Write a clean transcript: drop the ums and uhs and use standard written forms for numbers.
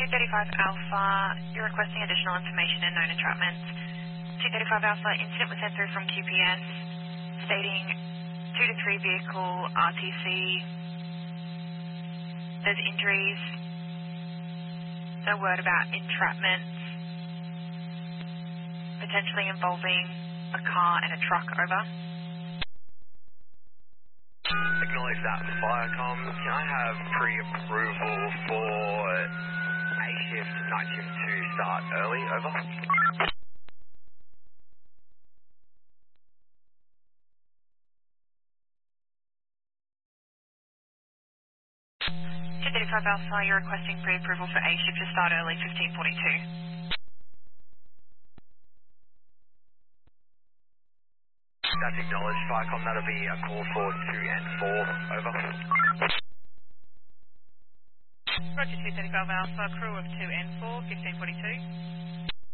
235 Alpha, you're requesting additional information and known entrapments. 235 Alpha, incident was sent through from QPS stating 2 to 3 vehicle RTC. There's injuries. No word about entrapments. Potentially involving a car and a truck, over. Acknowledge that, Firecom. Can I have pre-approval for A shift, night shift to start early, over? 235 Alpha, you're requesting pre-approval for A shift to start early, 1542. That's acknowledged, Firecom. That'll be a call for 2 and 4, over. Roger 235 Alpha, crew of 2 and 4, 1542.